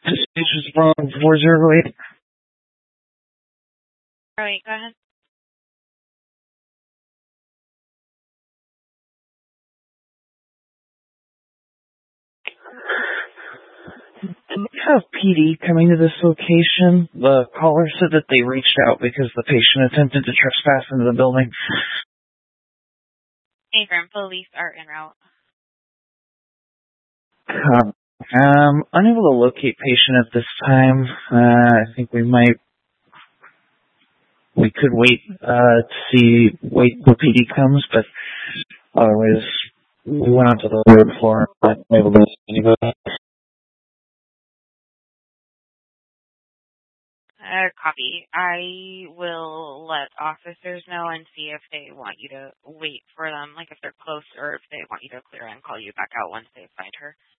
This is from 408. All right, go ahead. Do we have PD coming to this location? The caller said that they reached out because the patient attempted to trespass into the building. Affirm, police are en route. Unable to locate patient at this time. I think we could wait till PD comes, but otherwise we went out to the third floor and not able to see anybody. Copy. I will let officers know and see if they want you to wait for them, like if they're close, or if they want you to clear and call you back out once they find her.